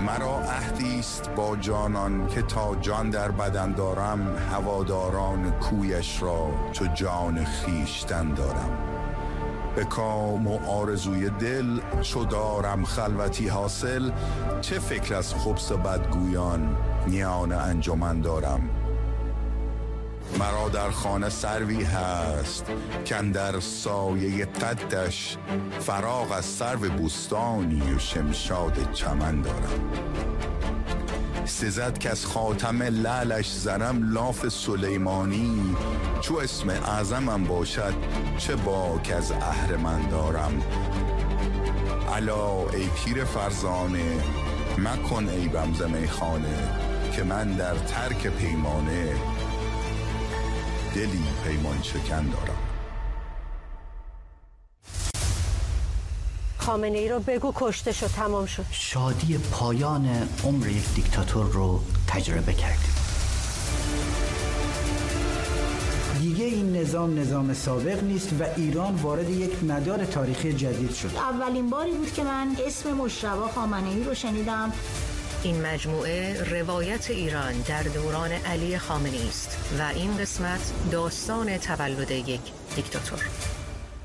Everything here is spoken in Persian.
مرا عهدی است با جانان که تا جان در بدن دارم، هواداران کویش را چو جان خویشتن دارم. به کام و آرزوی دل چو دارم خلوتی حاصل، چه فکر از خبث بدگویان میان انجمن دارم. مرا در خانه سروی هست کاندر سایه قدش، فراغ از سرو بوستانی و شمشاد چمن دارم. سزد که از خاتم لعلش زنم لاف سلیمانی، چو اسم اعظمم باشد چه باک از اهرمن دارم. الا ای پیر فرزانه مکن عیبم ز میخانه، که من در ترک پیمانه دلی پیمان شکن دارم. خامنه ای رو بگو کشته شد، تمام شد. شادی پایان عمر یک دیکتاتور رو تجربه کردیم. دیگه این نظام سابق نیست و ایران وارد یک مدار تاریخی جدید شد. اولین باری بود که من اسم مجتبی خامنه ای رو شنیدم. این مجموعه روایت ایران در دوران علی خامنه‌ای است و این قسمت داستان تولد یک دیکتاتور.